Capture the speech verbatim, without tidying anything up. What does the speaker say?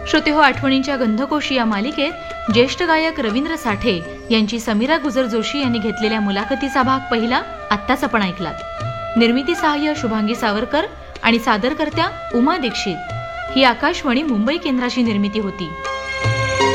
श्रोते हो, आठवणींच्या गंधकोशी या मालिकेत ज्येष्ठ गायक रवींद्र साठे यांची समीरा गुजर जोशी यांनी घेतलेल्या मुलाखतीचा भाग पहिला आत्ताच आपण ऐकलात. निर्मिती सहाय्य शुभांगी सावरकर आणि सादरकर्त्या उमा दीक्षित. ही आकाशवाणी मुंबई केंद्राची निर्मिती होती.